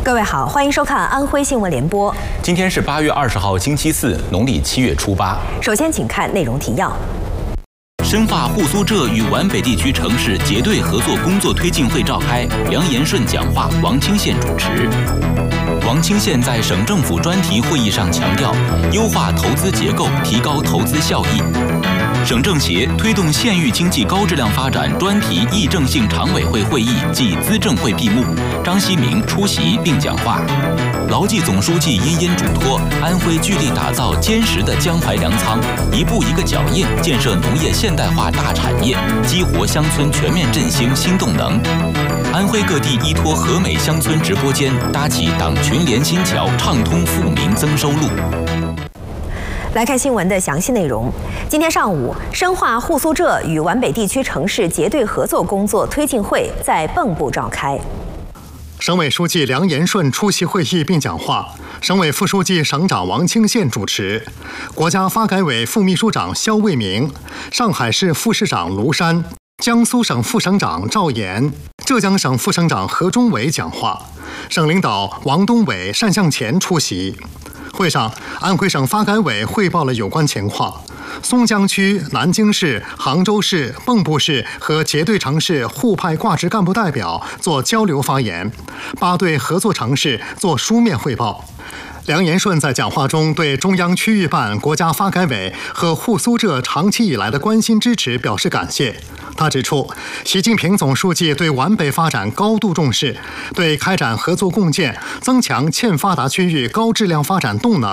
各位好，欢迎收看安徽新闻联播。 今天是8月20号，星期四，农历7月初8。 首先，请看内容提要。 深化沪苏浙与皖北地区城市结对合作工作推进会召开，梁延顺讲话，王清县主持。王清县在省政府专题会议上强调，优化投资结构，提高投资效益。省政协推动县域经济高质量发展专题议政性常委会会议暨资政会闭幕，张希明出席并讲话。劳技总书记殷殷嘱托，安徽聚力打造坚实的江淮粮仓，一步一个脚印建设农业现代化大产业，激活乡村全面振兴新动能。安徽各地依托和美乡村直播间，搭起党群联新桥，畅通富民增收路。 来看新闻的详细内容。今天上午，深化沪苏浙与皖北地区城市结对合作工作推进会在蚌埠召开。 省委书记梁延顺出席会议并讲话，省委副书记、省长王清县主持，国家发改委副秘书长肖卫明、上海市副市长卢山、江苏省副省长赵岩、浙江省副省长何忠伟讲话，省领导王东伟、单向前出席。会上，安徽省发改委汇报了有关情况。松江区、南京市、杭州市、蚌埠市和结对城市互派挂职干部代表做交流发言，8对合作城市做书面汇报。梁延顺在讲话中对中央区域办、国家发改委和沪苏浙长期以来的关心支持表示感谢。他指出，习近平总书记对皖北发展高度重视，对开展合作共建、增强欠发达区域高质量发展动能